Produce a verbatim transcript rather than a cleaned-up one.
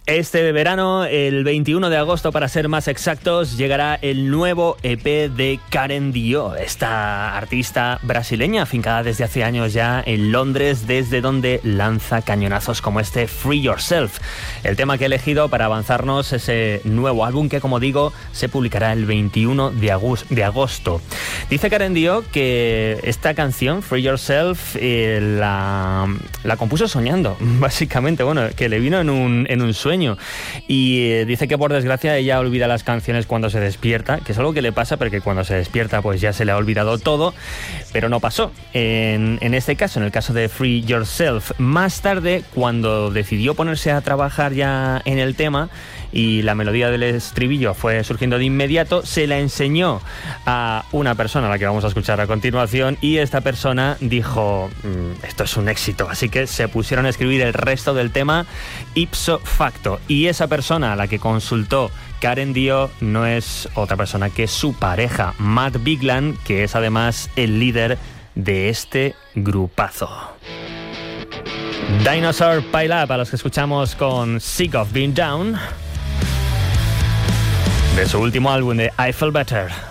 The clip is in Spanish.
Este verano, el veintiuno de agosto para ser más exactos, llegará el nuevo E P de Karen Dio, esta artista brasileña afincada desde hace años ya en Londres, desde donde lanza cañonazos como este Free Yourself. El tema que he elegido para avanzarnos ese nuevo álbum que, como digo, se publicará el veintiuno de agosto. Dice Karen Dio que esta canción, Free Yourself, eh, la, la compuso soñando, básicamente, bueno, que le vino en un, en un sueño. Y eh, dice que por desgracia ella olvida las canciones cuando se despierta, que es algo que le pasa porque cuando se despierta pues ya se le ha olvidado todo, pero no pasó en, en este caso, en el caso de Free Yourself. Más tarde, cuando decidió ponerse a trabajar ya en el tema y la melodía del estribillo fue surgiendo de inmediato, se la enseñó a una persona a la que vamos a escuchar a continuación, y esta persona dijo, mmm, esto es un éxito, así que se pusieron a escribir el resto del tema ipso facto, y esa persona a la que consultó Karen Dio no es otra persona que su pareja, Matt Bigland, que es además el líder de este grupazo. Dinosaur Pile Up, a los que escuchamos con Sick of Being Down, de su último álbum de I Feel Better.